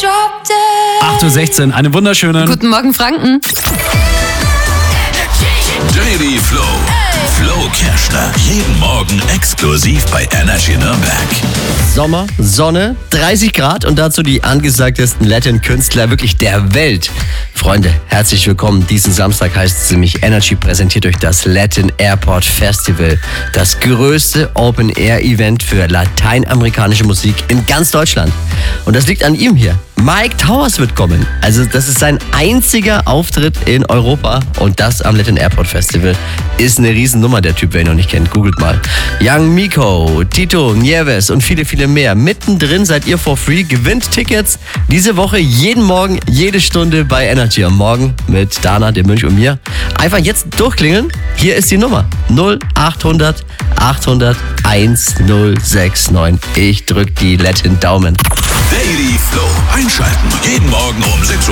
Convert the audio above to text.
8:16 Uhr, einen wunderschönen Guten Morgen, Franken. Daily Flow. Flo Kerschner. Jeden Morgen exklusiv bei Energy Nürnberg. Sommer, Sonne, 30 Grad und dazu die angesagtesten Latin-Künstler wirklich der Welt. Freunde, herzlich willkommen. Diesen Samstag heißt es nämlich Energy präsentiert euch das Latin Airport Festival. Das größte Open-Air-Event für lateinamerikanische Musik in ganz Deutschland. Und das liegt an ihm hier. Mike Towers wird kommen. Also das ist sein einziger Auftritt in Europa und das am Latin Airport Festival. Ist eine Riesennummer, der Typ, wer ihn noch nicht kennt. Googelt mal. Young Miko, Tito, Nieves und viele, viele mehr. Mittendrin seid ihr for free. Gewinnt Tickets diese Woche jeden Morgen, jede Stunde bei Energy am Morgen mit Dana, dem Mönch und mir. Einfach jetzt durchklingeln. Hier ist die Nummer. 0800 800 1069. Ich drück die Latin Daumen. Daily Flow. Einschalten. Jeden Morgen um 6:05